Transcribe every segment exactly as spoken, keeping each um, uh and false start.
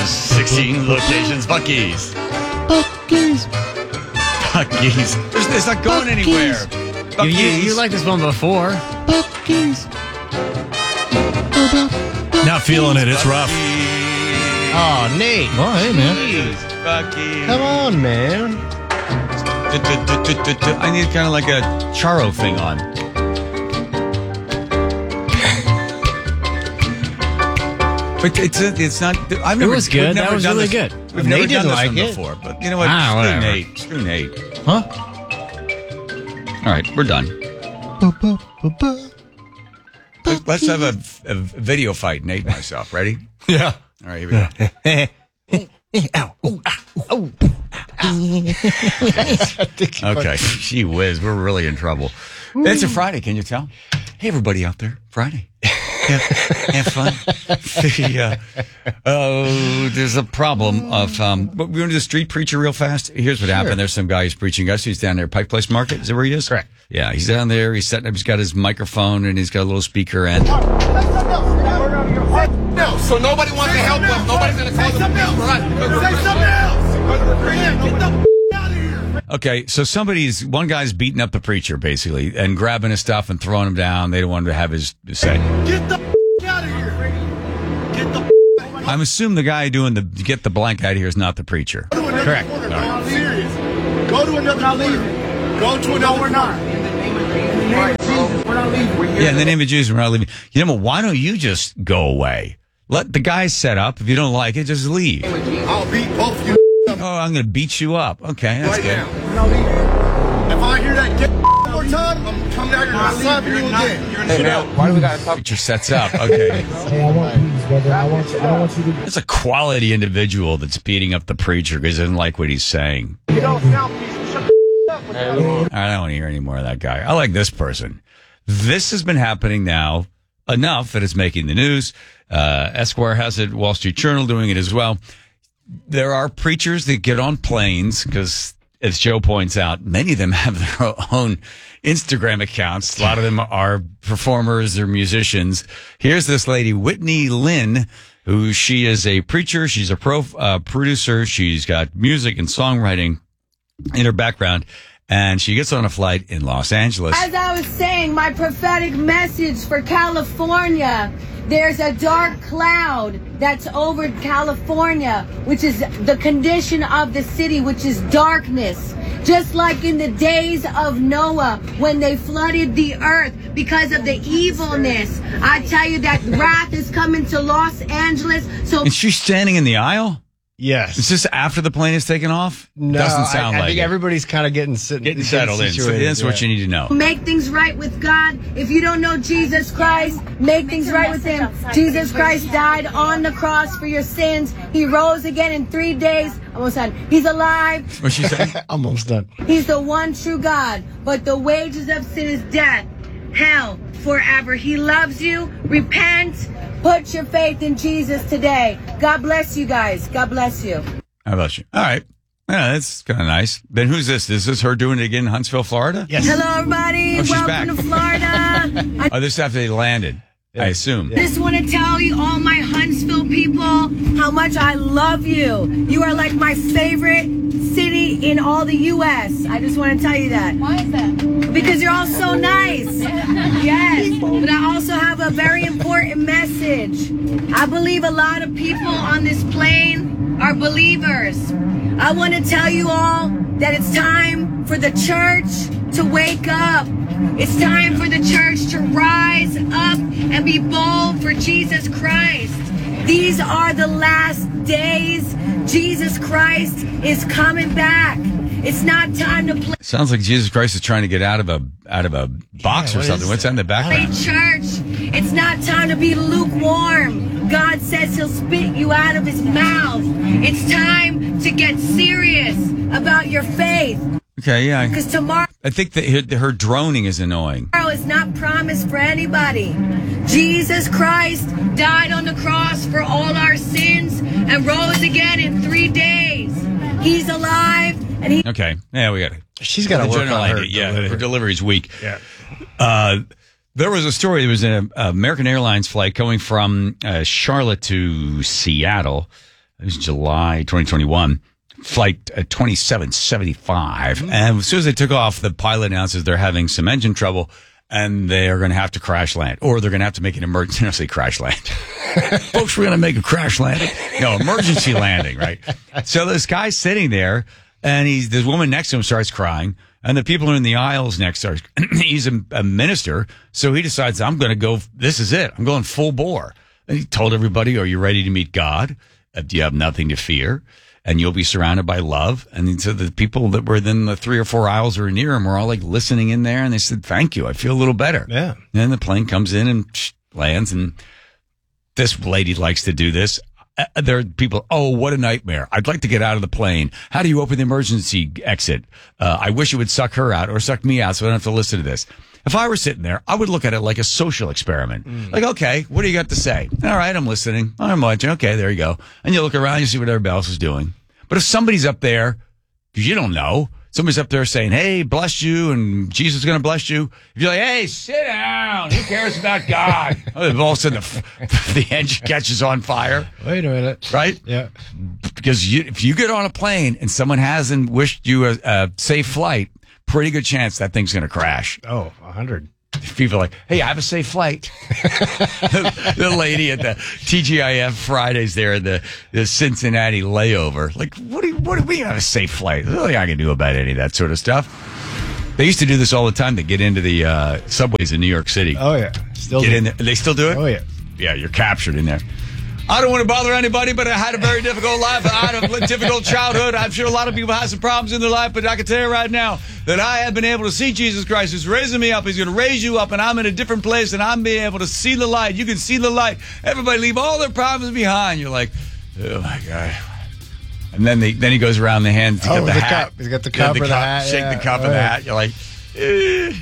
sixteen locations. Buc-ee's. Buc-ee's. Buc-ee's. There's, it's not going Buc-ee's. anywhere. You, you, you liked this one before. Buc-ee's. Not feeling it. It's rough. Oh, Nate. Oh, hey, man. Buc-ee's. Come on, man. I need kind of like a Charo thing on. But it's it's not. I've never. It was good. we've never That was done really this- good. We've Nate never done didn't this like one it. before. But you know what? Ah, Screw whatever. Nate. Screw Nate. Huh? All right, we're done. Let's, let's have a, a video fight, Nate and myself. Ready? Yeah. All right, here we go. Okay. Gee whiz, we're really in trouble. It's a Friday, can you tell? Hey, everybody out there. Friday. Have, have fun. The, uh, oh, there's a problem of, um, but we're going to do the street preacher real fast. Here's what happened. There's some guy who's preaching us. He's down there at Pike Place Market. Is that where he is? Correct. Yeah, he's down there. He's setting up. He's got his microphone and he's got a little speaker and. No, so nobody wants to help us. Nobody's going to call them. Say something else. Get the out of here. Okay, so somebody's, one guy's beating up the preacher, basically, and grabbing his stuff and throwing him down. They don't want him to have his say. Get the out of here. Get the I'm assuming the guy doing the get the blank out of here is not the preacher. Correct. I'm serious. Go to another not leaving. Go to another. No, we're not. We're not leaving. Yeah, in the name of Jesus, we're not leaving. You know, why don't you just go away? Let the guy set up. If you don't like it, just leave. I'll beat both of you. Oh, I'm going to beat you up. Okay, that's Right good. now. We're not leaving. If I hear that get one more time, I'm coming out here and I'm slapping you again. Hey, man, why do we got to talk? Preacher sets up. Okay. Hey, I want peace, brother. I want you. I don't want you to. It's a quality individual that's beating up the preacher because he doesn't like what he's saying. You don't sound peaceful. Shut the up with that. I don't want to hear any more of that guy. I like this person. This has been happening now enough that it's making the news. Uh, Esquire has it. Wall Street Journal doing it as well. There are preachers that get on planes because, as Joe points out, many of them have their own Instagram accounts. A lot of them are performers or musicians. Here's this lady, Whitney Lynn, who she is a preacher. She's a pro uh, producer. She's got music and songwriting in her background. And she gets on a flight in Los Angeles. As I was saying, my prophetic message for California, there's a dark cloud that's over California, which is the condition of the city, which is darkness. Just like in the days of Noah, when they flooded the earth because of the evilness. I tell you that wrath is coming to Los Angeles. So Is she standing in the aisle? Yes. Is this after the plane is taken off? No, Doesn't sound I, I like think it. everybody's kind of getting, sit, Getting settled in. So situated, that's what yeah. you need to know. make things right with God. If you don't know Jesus Christ, make things right with him. Jesus Christ died on the cross for your sins. He rose again in three days. Almost done. He's alive. What's she saying? Almost done. He's the one true God. But the wages of sin is death, hell, forever. He loves you. Repent. Put your faith in Jesus today. God bless you guys. God bless you. How about you? All right. Yeah, that's kind of nice. Then who's this? Is this her doing it again in Huntsville, Florida? Yes. Hello, everybody. Oh, she's Welcome back. to Florida. I Oh, this is after they landed, I assume. just want to tell you, all my Huntsville people, how much I love you. You are like my favorite city in all the U S I just want to tell you that. Why is that? Because you're all so nice. Yes. But I also have a very important message. I believe a lot of people on this plane are believers. I want to tell you all that it's time for the church to wake up. It's time for the church to rise up and be bold for Jesus Christ. These are the last days. Jesus Christ is coming back. It's not time to play Sounds like Jesus Christ is trying to get out of a out of a box Yeah, or what something. is What's that in the background? church. It's not time to be lukewarm. God says he'll spit you out of his mouth. It's time to get serious about your faith. Okay, yeah. Because tomorrow I think that her, her droning is annoying. is not promised for anybody. Jesus Christ died on the cross for all our sins and rose again in three days. He's alive and he Okay, yeah, we got it. She's got to The work general on her. idea. Yeah, her delivery. delivery's weak. Yeah. Uh, there was a story. There was an American Airlines flight going from uh, Charlotte to Seattle. it was July twenty twenty-one, flight uh, twenty-seven seventy-five. Mm-hmm. And as soon as they took off, the pilot announces they're having some engine trouble and they're going to have to crash land, or they're going to have to make an emergency, no, say crash land. Folks, we're going to make a crash landing. No, emergency landing, right? So this guy's sitting there and he's, this woman next to him starts crying. And the people in the aisles next are, he's a, a minister. So he decides, I'm going to go, this is it. I'm going full bore. And he told everybody, are you ready to meet God? Uh, do you have nothing to fear? And you'll be surrounded by love. And so the people that were in the three or four aisles or near him were all like listening in there. And they said, thank you. I feel a little better. Yeah. And then the plane comes in and psh, lands. And this lady likes to do this. Uh, there are people, oh, what a nightmare. I'd like to get out of the plane. How do you open the emergency exit? Uh, I wish it would suck her out or suck me out so I don't have to listen to this. If I were sitting there, I would look at it like a social experiment. Mm. Like, okay, what do you got to say? All right, I'm listening. I'm watching. Okay, there you go. And you look around, you see what everybody else is doing. But if somebody's up there, you don't know, somebody's up there saying, hey, bless you, and Jesus is going to bless you. If you're like, hey, sit down. Who cares about God? All of a sudden, the, the engine catches on fire. Wait a minute. Right? Yeah. Because you, if you get on a plane and someone hasn't wished you a, a safe flight, pretty good chance that thing's going to crash. Oh, a hundred. People are like, hey, I have a safe flight. the, the lady at the T G I F Fridays there at the, the Cincinnati layover. Like, what do you, what do we have a safe flight? There's nothing I can do about any of that sort of stuff. They used to do this all the time. They get into the uh, subways in New York City. Oh, yeah. Still get do. in there. They still do it? Oh, yeah. Yeah, you're captured in there. I don't want to bother anybody, but I had a very difficult life. I had a difficult childhood. I'm sure a lot of people have some problems in their life, but I can tell you right now that I have been able to see Jesus Christ who's raising me up. He's going to raise you up, and I'm in a different place, and I'm being able to see the light. You can see the light. Everybody leave all their problems behind. You're like, oh, my God. And then they, then he goes around the hand to oh, get the, the hat. Cup. He's got the cup the or the hat. Shake yeah. the cup oh, and the yeah. hat. You're like, eh,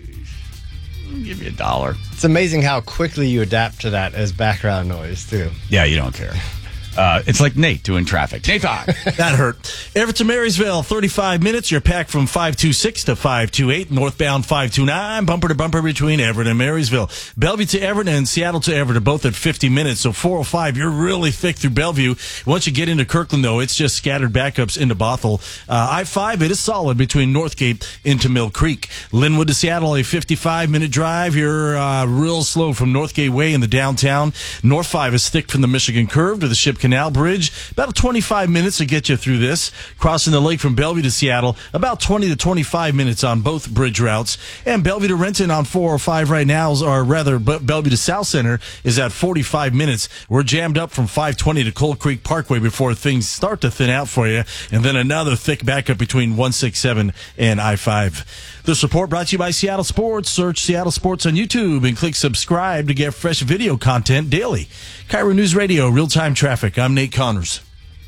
give me a dollar. It's amazing how quickly you adapt to that as background noise, too. Yeah, you don't care. Uh, it's like Nate doing traffic. Nate Fogg. That hurt. Everett to Marysville, thirty-five minutes. You're packed from five two six to five two eight. Northbound five two nine. Bumper to bumper between Everett and Marysville. Bellevue to Everett and Seattle to Everett are both at fifty minutes. So four oh five, you're really thick through Bellevue. Once you get into Kirkland, though, it's just scattered backups into Bothell. Uh, I five, it is solid between Northgate into Mill Creek. Linwood to Seattle, a fifty-five minute drive. You're uh, real slow from Northgate Way in the downtown. North five is thick from the Michigan Curve to the Ship Canal Bridge. About twenty-five minutes to get you through this. Crossing the lake from Bellevue to Seattle, about twenty to twenty-five minutes on both bridge routes. And Bellevue to Renton on four oh five right now, or rather Bellevue to South Center, is at forty-five minutes. We're jammed up from five twenty to Cold Creek Parkway before things start to thin out for you. And then another thick backup between one sixty-seven and I five. This report brought to you by Seattle Sports. Search Seattle Sports on YouTube and click subscribe to get fresh video content daily. Cairo News Radio, real-time traffic. I'm Nate Connors.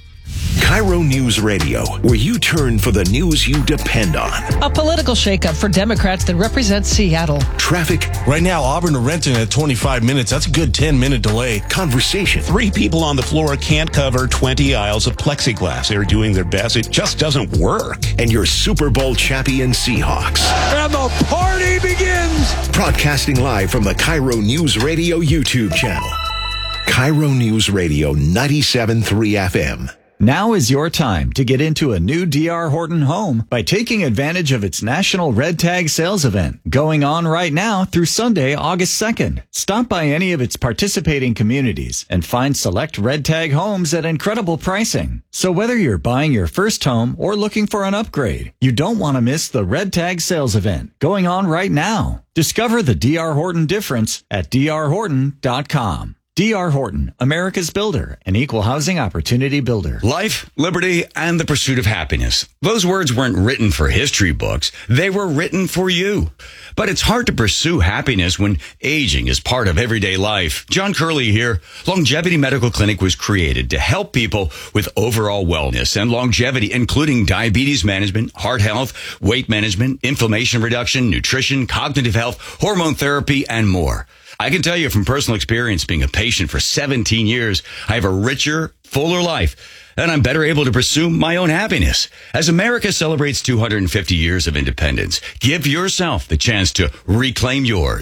Cairo News Radio, where you turn for the news you depend on. A political shakeup for Democrats that represent Seattle. Traffic. Right now, Auburn to Renton at twenty-five minutes. That's a good ten-minute delay. Conversation. Three people on the floor can't cover twenty aisles of plexiglass. They're doing their best. It just doesn't work. And your Super Bowl champion Seahawks. And the party begins. Broadcasting live from the Cairo News Radio YouTube channel. Cairo News Radio ninety-seven point three F M. Now is your time to get into a new D R Horton home by taking advantage of its National Red Tag Sales Event going on right now through Sunday, August second. Stop by any of its participating communities and find select Red Tag homes at incredible pricing. So whether you're buying your first home or looking for an upgrade, you don't want to miss the Red Tag Sales Event going on right now. Discover the D R Horton difference at D R horton dot com. D R Horton, America's builder, an equal housing opportunity builder. Life, liberty, and the pursuit of happiness. Those words weren't written for history books. They were written for you. But it's hard to pursue happiness when aging is part of everyday life. John Curley here. Longevity Medical Clinic was created to help people with overall wellness and longevity, including diabetes management, heart health, weight management, inflammation reduction, nutrition, cognitive health, hormone therapy, and more. I can tell you from personal experience, being a patient for seventeen years, I have a richer, fuller life, and I'm better able to pursue my own happiness. As America celebrates two hundred fifty years of independence, give yourself the chance to reclaim yours.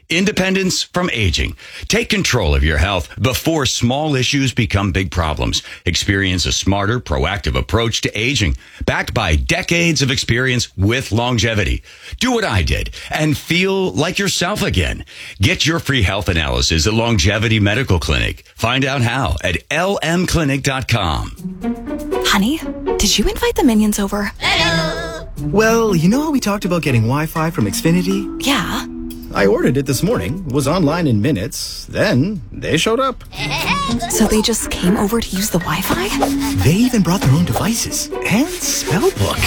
Independence from aging. Take control of your health before small issues become big problems. Experience a smarter, proactive approach to aging, backed by decades of experience with longevity. Do what I did and feel like yourself again. Get your free health analysis at Longevity Medical Clinic. Find out how at L M clinic dot com. Honey, did you invite the minions over? Hello. Well, you know how we talked about getting Wi-Fi from Xfinity? Yeah. I ordered it this morning, was online in minutes, then they showed up. So they just came over to use the Wi-Fi? They even brought their own devices and spell book.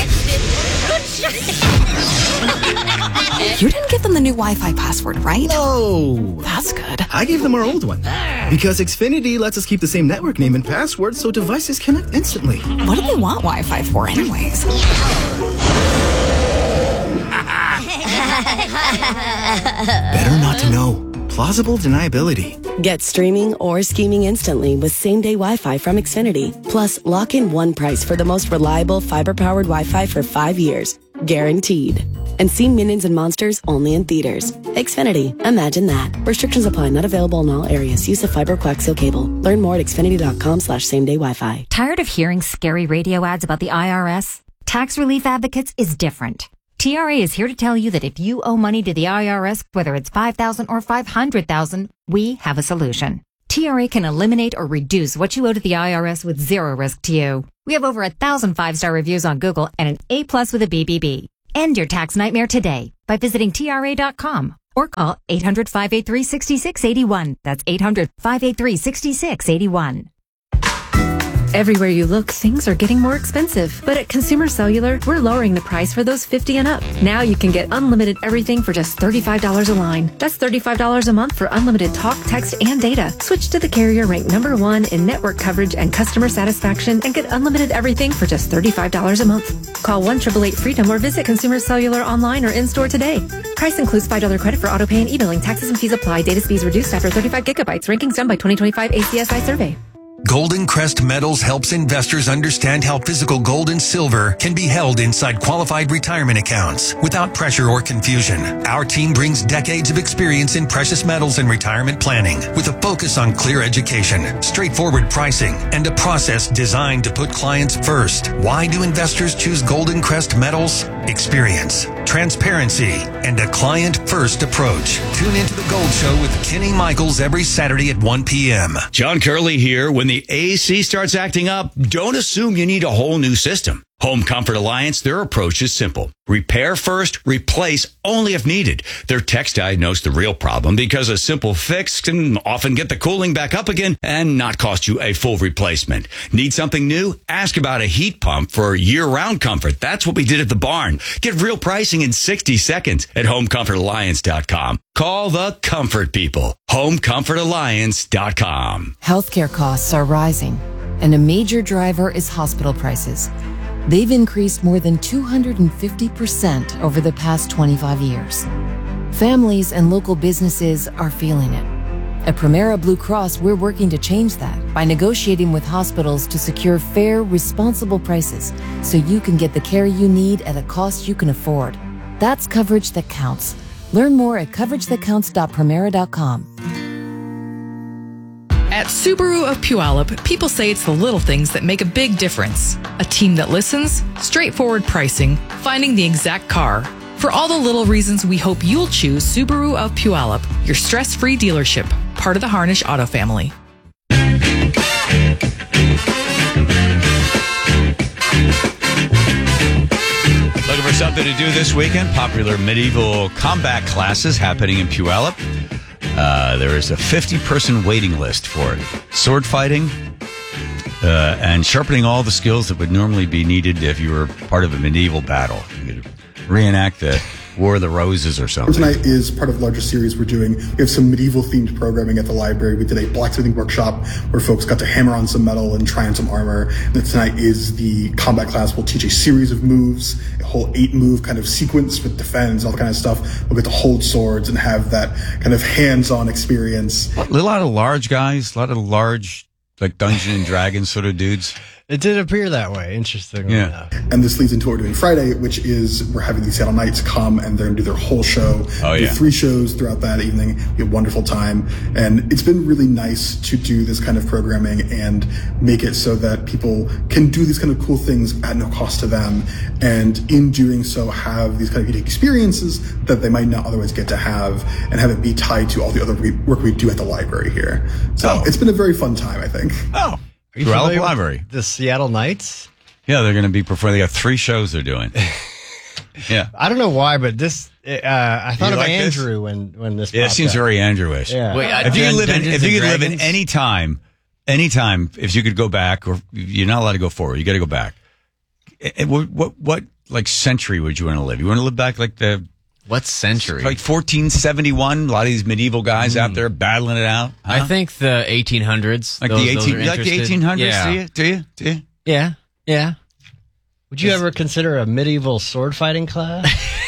You didn't give them the new Wi-Fi password, right? No. That's good. I gave them our old one. Because Xfinity lets us keep the same network name and password so devices connect instantly. What do they want Wi-Fi for anyways? Better not to know. Plausible deniability. Get streaming or scheming instantly with same-day Wi-Fi from Xfinity. Plus, lock in one price for the most reliable fiber-powered Wi-Fi for five years. Guaranteed. And see Minions and Monsters only in theaters. Xfinity. Imagine that. Restrictions apply. Not available in all areas. Use of fiber coaxial cable. Learn more at xfinity.com slash same-day Wi-Fi. Tired of hearing scary radio ads about the I R S? Tax Relief Advocates is different. T R A is here to tell you that if you owe money to the I R S, whether it's five thousand dollars or five hundred thousand dollars, we have a solution. T R A can eliminate or reduce what you owe to the I R S with zero risk to you. We have over a thousand five-star reviews on Google and an A plus with a B B B. End your tax nightmare today by visiting T R A dot com or call eight hundred, five eight three, six six eight one. That's eight hundred, five eight three, six six eight one. Everywhere you look, things are getting more expensive. But at Consumer Cellular, we're lowering the price for those fifty and up. Now you can get unlimited everything for just thirty-five dollars a line. That's thirty-five dollars a month for unlimited talk, text, and data. Switch to the carrier ranked number one in network coverage and customer satisfaction and get unlimited everything for just thirty-five dollars a month. Call one eight eight eight freedom or visit Consumer Cellular online or in-store today. Price includes five dollars credit for auto pay and e-billing. Taxes and fees apply. Data speeds reduced after thirty-five gigabytes. Rankings done by twenty twenty-five A C S I survey. Golden Crest Metals helps investors understand how physical gold and silver can be held inside qualified retirement accounts without pressure or confusion. Our team brings decades of experience in precious metals and retirement planning with a focus on clear education, straightforward pricing, and a process designed to put clients first. Why do investors choose Golden Crest Metals? Experience, transparency, and a client-first approach. Tune into The Gold Show with Kenny Michaels every Saturday at one p.m. John Curley here. When the A C starts acting up, don't assume you need a whole new system. Home Comfort Alliance, their approach is simple. Repair first, replace only if needed. Their techs diagnose the real problem because a simple fix can often get the cooling back up again and not cost you a full replacement. Need something new? Ask about a heat pump for year-round comfort. That's what we did at the barn. Get real pricing in sixty seconds at home comfort alliance dot com. Call the comfort people. home comfort alliance dot com. Healthcare costs are rising, and a major driver is hospital prices. They've increased more than two hundred fifty percent over the past twenty-five years. Families and local businesses are feeling it. At Primera Blue Cross, we're working to change that by negotiating with hospitals to secure fair, responsible prices so you can get the care you need at a cost you can afford. That's coverage that counts. Learn more at coverage that counts dot primera dot com. At Subaru of Puyallup, people say it's the little things that make a big difference. A team that listens, straightforward pricing, finding the exact car. For all the little reasons, we hope you'll choose Subaru of Puyallup, your stress-free dealership, part of the Harnish Auto family. Looking for something to do this weekend? Popular medieval combat classes happening in Puyallup. Uh, there is a fifty-person waiting list for it. Sword fighting uh, and sharpening all the skills that would normally be needed if you were part of a medieval battle. You could reenact the War of the Roses or something. Tonight is part of a larger series we're doing. We have some medieval-themed programming at the library. We did a blacksmithing workshop where folks got to hammer on some metal and try on some armor. And then tonight is the combat class. We'll teach a series of moves, a whole eight-move kind of sequence with defense, all that kind of stuff. We'll get to hold swords and have that kind of hands-on experience. A lot of large guys, a lot of large, like Dungeons and Dragons sort of dudes. It did appear that way, interestingly Yeah. enough. And this leads into what we're doing Friday, which is we're having the Seattle Knights come and they're going to do their whole show. Oh, We do yeah. three shows throughout that evening. We have a wonderful time. And it's been really nice to do this kind of programming and make it so that people can do these kind of cool things at no cost to them. And in doing so, have these kind of unique experiences that they might not otherwise get to have and have it be tied to all the other we- work we do at the library here. So Oh. it's been a very fun time, I think. Oh. Are you Throughout the familiar with library. The Seattle Knights? Yeah, they're going to be performing. They got three shows they're doing. Yeah. I don't know why, but this, uh, I thought You of like this? Andrew when, when this Yeah, it popped seems up. very Andrewish. Yeah. Wait, uh, if you Dun- could live in, Dungeons if you and could live in Dragons? any time, any time, if you could go back, or you're not allowed to go forward, you got to go back. Eh, eh, What, what, what, like century would you want to live? You want to live back like the What century? like fourteen seventy-one? A lot of these medieval guys out there battling it out. I huh? think the eighteen hundreds. like those, the those eighteen, are you like the interested. eighteen hundreds. Yeah. Do you? Do you? Do you? Yeah. Yeah. Would you ever consider a medieval sword fighting class?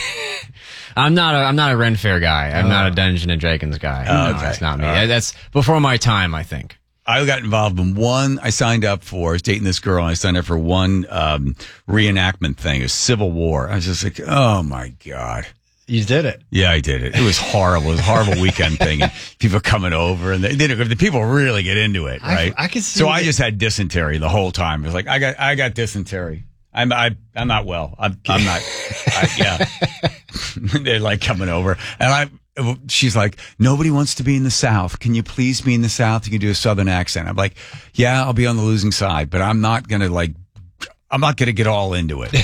I'm not a I'm not a Ren Fair guy. I'm not a Dungeons and Dragons guy. Oh, No, okay. that's not me. All right. That's before my time, I think. I got involved in one. I signed up for. I was dating this girl, and I signed up for one um, reenactment thing. It was Civil War. I was just like, oh my god. You did it. Yeah, I did it. It was horrible. It was a horrible weekend thing. And people coming over, and they, they, the people really get into it, I- right? I could see So I that- just had dysentery the whole time. It was like I got, I got dysentery. I'm, I, I'm not well. I'm, I'm not. I, yeah. They're like coming over, and I. She's like, nobody wants to be in the South. Can you please be in the South? You can do a Southern accent. I'm like, yeah, I'll be on the losing side, but I'm not gonna like. I'm not gonna get all into it.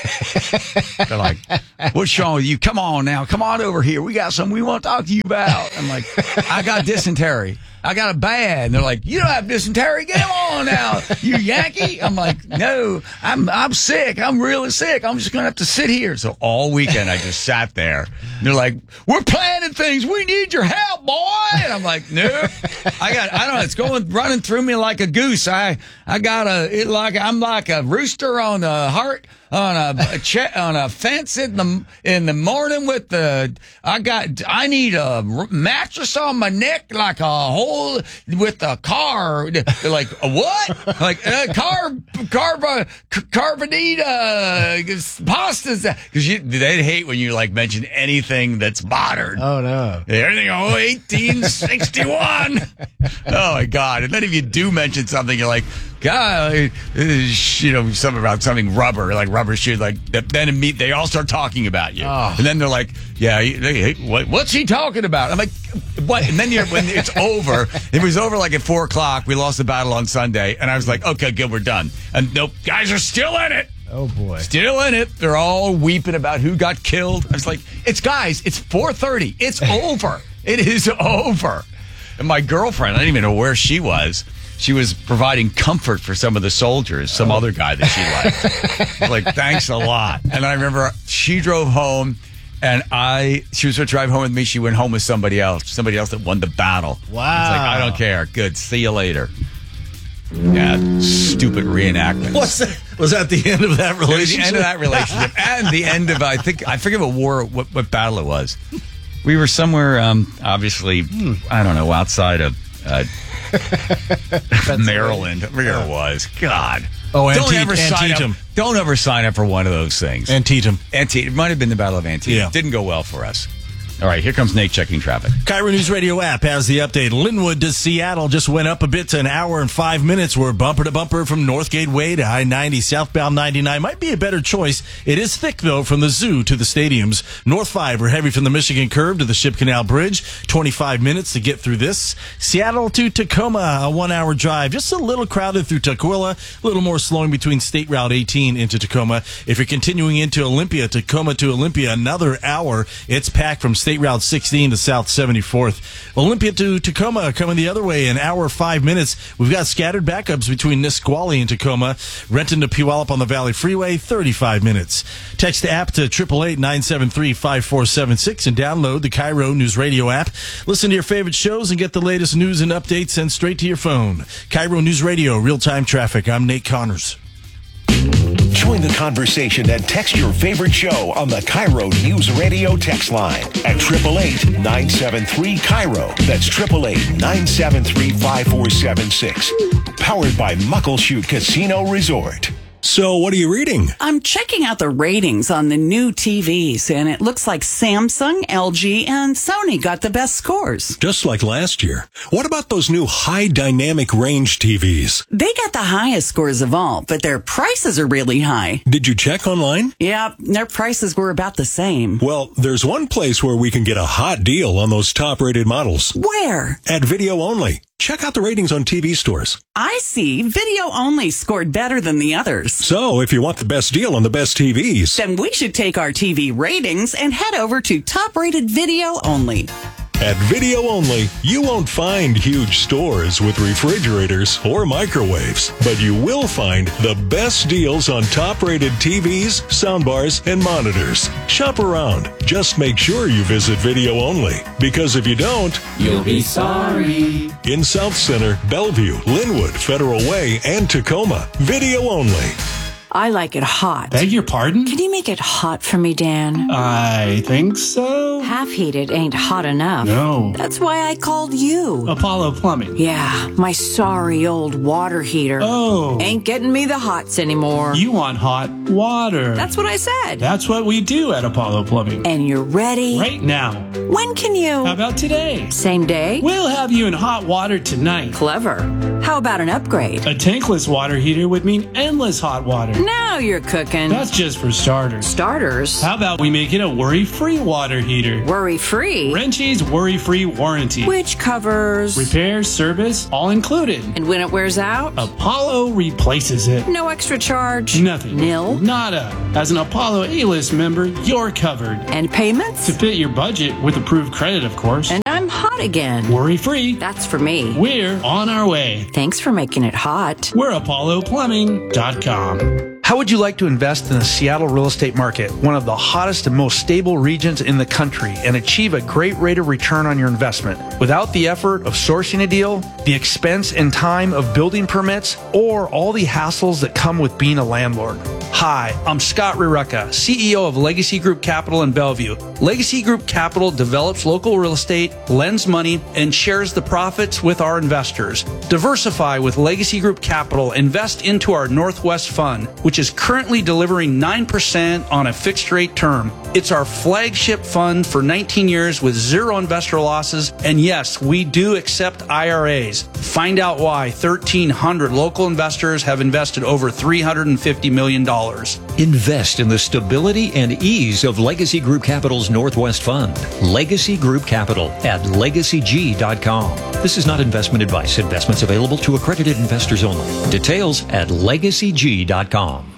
They're like, what's wrong with you? Come on now. Come on over here. We got something we want to talk to you about. I'm like, I got dysentery. I got a bad. And they're like, you don't have dysentery? Get on now, you Yankee. I'm like, no, I'm I'm sick. I'm really sick. I'm just going to have to sit here. So all weekend I just sat there. And they're like, we're planning things. We need your help, boy. And I'm like, no, I got, I don't know. It's going, running through me like a goose. I, I got a, it like, I'm like a rooster on a heart. On a, a che- on a fence in the in the morning with the I got I need a r- mattress on my neck like a hole with a car. They're like a what? Like uh, car carb carbonita pastas because they hate when you like mention anything that's modern. Oh no! Everything oh eighteen sixty-one. Oh my god! And then if you do mention something, you're like, God, uh, you know, something about something rubber, like rubber shoes, like that, then imme- they all start talking about you, Oh. and then they're like, yeah, he- hey, what, what's he talking about? I'm like, what? And then you're, when it's over, it was over like at four o'clock. We lost the battle on Sunday, and I was like, okay, good, we're done. And nope, guys are still in it. Oh boy! Still in it. They're all weeping about who got killed. I was like, it's guys, it's four thirty. It's over. It is over. And my girlfriend, I didn't even know where she was. She was providing comfort for some of the soldiers, some other guy that she liked. Like, thanks a lot. And I remember she drove home, and I, she was going to drive home with me. She went home with somebody else, somebody else that won the battle. Wow. It's like, I don't care. Good. See you later. Yeah, stupid reenactment. What's that? Was that the end of that It was relationship? the end of that relationship and the end of, I think, I forget what war, what, what battle it was. We were somewhere, um, obviously, I don't know, outside of uh, Maryland. I forget what it was. God. Oh, don't Ante- ever sign Antietam. up. Don't ever sign up for one of those things. Antietam. Antietam. It might have been the Battle of Antietam. Yeah. Didn't go well for us. All right, here comes Nate checking traffic. Cairo News Radio app has the update. Linwood to Seattle just went up a bit to an hour and five minutes. We're bumper to bumper from North Gateway to I ninety. Southbound ninety-nine might be a better choice. It is thick, though, from the zoo to the stadiums. North five are heavy from the Michigan Curve to the Ship Canal Bridge. twenty-five minutes to get through this. Seattle to Tacoma, a one-hour drive. Just a little crowded through Tukwila. A little more slowing between State Route eighteen into Tacoma. If you're continuing into Olympia, Tacoma to Olympia, another hour. It's packed from State Route sixteen to South seventy-fourth. Olympia to Tacoma coming the other way, an hour, five minutes. We've got scattered backups between Nisqually and Tacoma. Renton to Puyallup on the Valley Freeway, thirty-five minutes. Text the app to eight eight eight, nine seven three, five four seven six and download the Cairo News Radio app. Listen to your favorite shows and get the latest news and updates sent straight to your phone. Cairo News Radio, real-time traffic. I'm Nate Connors. Join the conversation and text your favorite show on the Cairo News Radio text line at eight eight eight, nine seven three, Cairo. That's eight eight eight, nine seven three, five four seven six. powered by Muckleshoot Casino Resort. So, what are you reading? I'm checking out the ratings on the new T Vs, and it looks like Samsung, L G, and Sony got the best scores. Just like last year. What about those new high dynamic range T Vs? They got the highest scores of all, but their prices are really high. Did you check online? Yeah, their prices were about the same. Well, there's one place where we can get a hot deal on those top-rated models. Where? At Video Only. Check out the ratings on T V stores. I see. Video Only scored better than the others. So, if you want the best deal on the best T Vs, then we should take our T V ratings and head over to top-rated Video Only. At Video Only, you won't find huge stores with refrigerators or microwaves, but you will find the best deals on top-rated T Vs, soundbars, and monitors. Shop around. Just make sure you visit Video Only, because if you don't, you'll be sorry. In South Center, Bellevue, Linwood, Federal Way, and Tacoma, Video Only. I like it hot. Beg your pardon? Can you make it hot for me, Dan? I think so. Half heated ain't hot enough. No. That's why I called you. Apollo Plumbing. Yeah, my sorry old water heater. Oh. Ain't getting me the hots anymore. You want hot water. That's what I said. That's what we do at Apollo Plumbing. And you're ready? Right now. When can you? How about today? Same day? We'll have you in hot water tonight. Clever. How about an upgrade? A tankless water heater would mean endless hot water. Now you're cooking. That's just for starters. Starters? How about we make it a worry-free water heater? Worry-free? Wrenchie's worry-free warranty. Which covers? Repair, service, all included. And when it wears out? Apollo replaces it. No extra charge? Nothing. Nil? Nada. As an Apollo A-list member, you're covered. And payments? To fit your budget with approved credit, of course. And I'm hot again. Worry-free. That's for me. We're on our way. Thanks for making it hot. We're Apollo Plumbing dot com. How would you like to invest in the Seattle real estate market, one of the hottest and most stable regions in the country, and achieve a great rate of return on your investment without the effort of sourcing a deal, the expense and time of building permits, or all the hassles that come with being a landlord? Hi, I'm Scott Rireka, C E O of Legacy Group Capital in Bellevue. Legacy Group Capital develops local real estate, lends money, and shares the profits with our investors. Diversify with Legacy Group Capital. Invest into our Northwest Fund, which is currently delivering nine percent on a fixed rate term. It's our flagship fund for nineteen years with zero investor losses. And yes, we do accept I R As. Find out why thirteen hundred local investors have invested over three hundred fifty million dollars. Invest in the stability and ease of Legacy Group Capital's Northwest Fund. Legacy Group Capital at legacy g dot com. This is not investment advice. Investments available to accredited investors only. Details at legacy g dot com.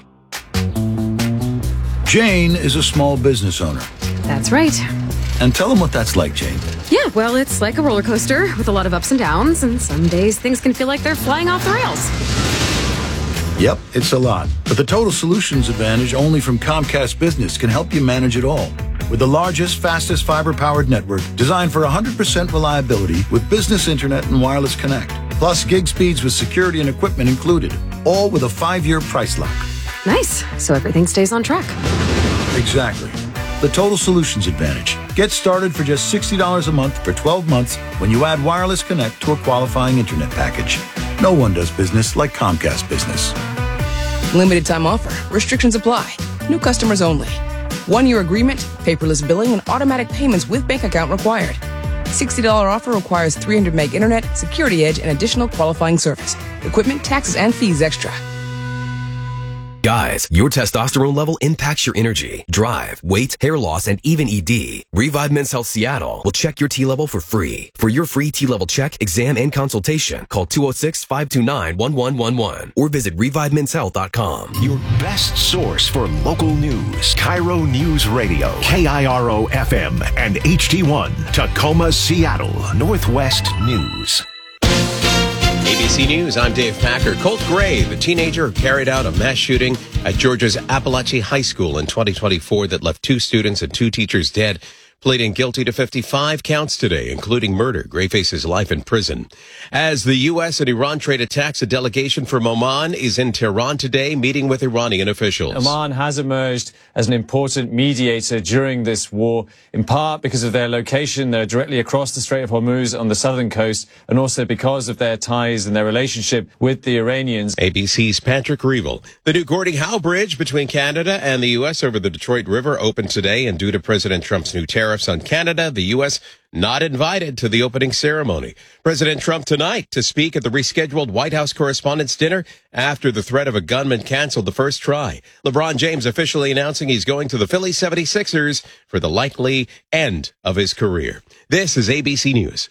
Jane is a small business owner. That's right. And tell them what that's like, Jane. Yeah, well, it's like a roller coaster with a lot of ups and downs, and some days things can feel like they're flying off the rails. Yep, it's a lot. But the Total Solutions Advantage only from Comcast Business can help you manage it all. With the largest, fastest fiber-powered network designed for one hundred percent reliability with business internet and wireless connect. Plus gig speeds with security and equipment included. All with a five-year price lock. Nice. So everything stays on track. Exactly. The Total Solutions Advantage. Get started for just sixty dollars a month for twelve months when you add wireless connect to a qualifying internet package. No one does business like Comcast Business. Limited time offer. Restrictions apply. New customers only. One-year agreement, paperless billing, and automatic payments with bank account required. sixty dollars offer requires three hundred meg internet, security edge, and additional qualifying service. Equipment, taxes, and fees extra. Guys, your testosterone level impacts your energy, drive, weight, hair loss, and even E D. Revive Men's Health Seattle will check your T-level for free. For your free T-level check, exam, and consultation, call two oh six, five two nine, one one one one or visit revive men's health dot com. Your best source for local news. Cairo News Radio, K I R O F M and H D one, Tacoma, Seattle, Northwest News. A B C News, I'm Dave Packer. Colt Gray, the teenager who carried out a mass shooting at Georgia's Appalachian High School in twenty twenty-four that left two students and two teachers dead. pleading guilty to fifty-five counts today, including murder. Gray faces life in prison. As the U S and Iran trade attacks, a delegation from Oman is in Tehran today, meeting with Iranian officials. Oman has emerged as an important mediator during this war, in part because of their location. They're directly across the Strait of Hormuz on the southern coast, and also because of their ties and their relationship with the Iranians. A B C's Patrick Reevell. The new Gordie Howe Bridge between Canada and the U S over the Detroit River opened today, and due to President Trump's new tariffs on Canada, the U S not invited to the opening ceremony. President Trump tonight to speak at the rescheduled White House Correspondents' Dinner after the threat of a gunman canceled the first try. LeBron James officially announcing he's going to the Philly seventy-sixers for the likely end of his career. This is A B C News.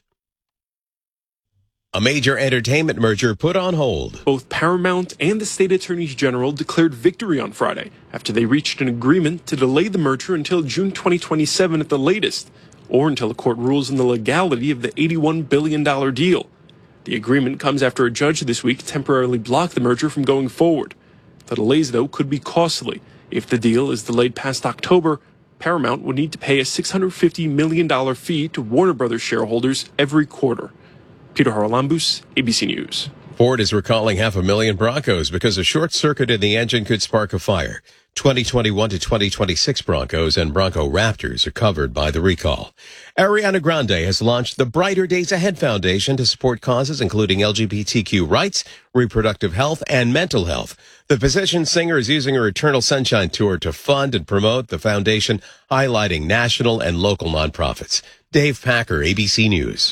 A major entertainment merger put on hold. Both Paramount and the state attorneys general declared victory on Friday after they reached an agreement to delay the merger until June twenty twenty-seven at the latest, or until a court rules on the legality of the eighty-one billion dollars deal. The agreement comes after a judge this week temporarily blocked the merger from going forward. The delays, though, could be costly. If the deal is delayed past October, Paramount would need to pay a six hundred fifty million dollars fee to Warner Brothers shareholders every quarter. Peter Haralambous, A B C News. Ford is recalling half a million Broncos because a short circuit in the engine could spark a fire. twenty twenty-one to twenty twenty-six Broncos and Bronco Raptors are covered by the recall. Ariana Grande has launched the Brighter Days Ahead Foundation to support causes including L G B T Q rights, reproductive health, and mental health. The physician singer is using her Eternal Sunshine Tour to fund and promote the foundation, highlighting national and local nonprofits. Dave Packer, A B C News.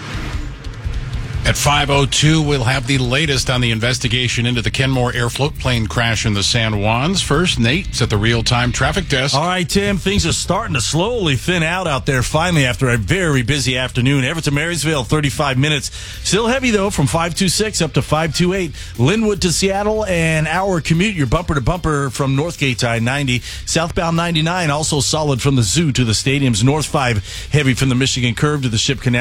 At five oh two, we'll have the latest on the investigation into the Kenmore Air float plane crash in the San Juans. First, Nate's at the real-time traffic desk. All right, Tim, things are starting to slowly thin out out there finally after a very busy afternoon. Everett to Marysville, thirty-five minutes. Still heavy, though, from five twenty-six up to five twenty-eight. Linwood to Seattle, an hour commute. You're bumper-to-bumper from Northgate to I ninety. Southbound ninety-nine, also solid from the zoo to the stadiums. North five, heavy from the Michigan Curve to the Ship Canal.